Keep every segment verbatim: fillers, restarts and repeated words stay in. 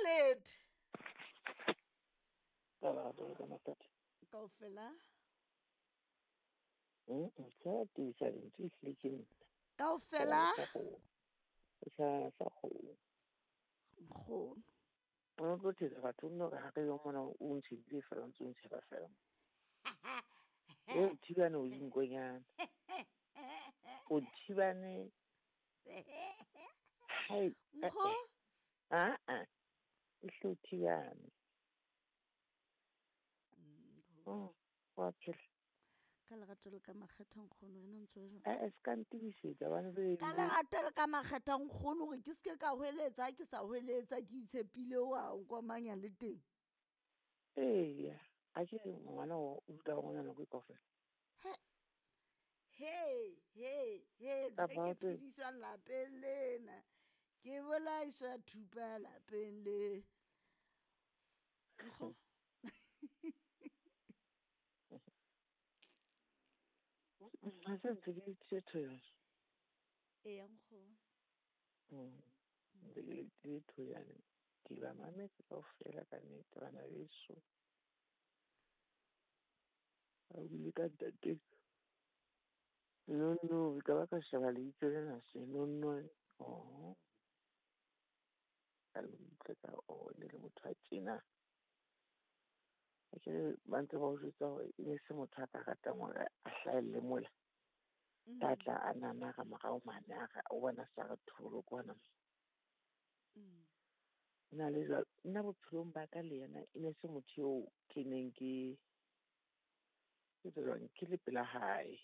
tjhelete ka ba tlo ka mathata kaofela mm tsa di sa di tlhikeng kaofela sa go sa sa go nkgono o go tshela batho no ga ke yo mona o ntse di fela ntse ntse ba fela e thibana o dinkonyana o thibane hai nkgo a a e hlothiane oh wa phela ka lerato le ka makgetha nkgono wena ntse jwang a se ka ntibisetsa bana be ka lerato le ka makgetha nkgono gore ke seke ka hweletsa ke sa hweletsa ke itshepile wa nkomanya le teng eya a ke ngwana o utlwa ngwana nako e kaofela he he he ntho ke phediswang lapeng lena ke bolaiswa thupa lapeng le nkgo a se ntse ke thetho ya e yang nkgo mm ntse ke thetho ya ke ba mametse kaofela ka nnete bana beso a bile ka tate no no ka ba ka sheba le itse lena se no no oh al ka o le le motho a tsena ke ba ntse ba o jwetsa gore e se motho a ka ratang gore a hlaelle mola tla a nana ga magao mana ga o bona sa re tholo kwana nna le nna bophelong ba ka le yena e ne se motho yo ke neng ke ke tswang ke le pela hae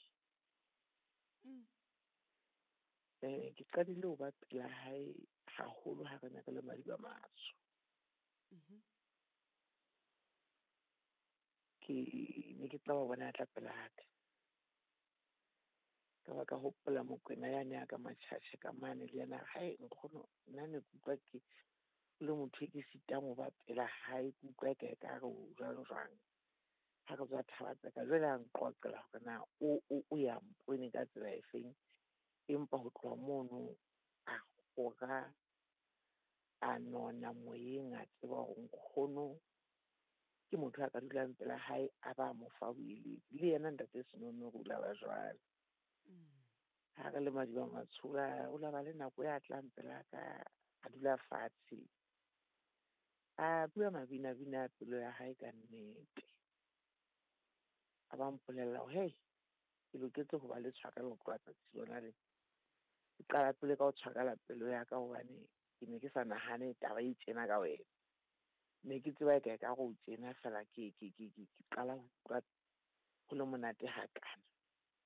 eh ke qadile ho ba pela hae haholo ha re na le madiba matsho ke ne ke tla bona tla pela ka ka ba ka hopola mokwena ya ne ka matšhatše ka mane le yena hae nkgono nna ne kutlwa ke le motho ke sitang ho ba pela hae kutlwa ke ka re o jwalo jwang ha re tswa thabatsa ka jwale a nqoqela hore na o o ya mpone ka tsela e feng empa ho tloha mono a gora a nona moyeng a tseba hore nkgono ke motho a ka dulang pela hae a ba mo fa boeletsi le yena ntate Senono o la ba jwalo ha re le madiba matshola o la ba le nako ya tlang pela ka a dula fatshe a bua mabina-bina pelo ya hae ka nnete a ba mpolella hore hei ke loketse ho ba le tshwarelo tloa tsatsi lona le ke qala pele ka ho tshwarela pelo ya ka hobane ke ne ke sa nahane taba e tjena ka wena ne ke tseba ka ka go tjena fela ke ke ke ke qala ho utlwa ho le monate hakana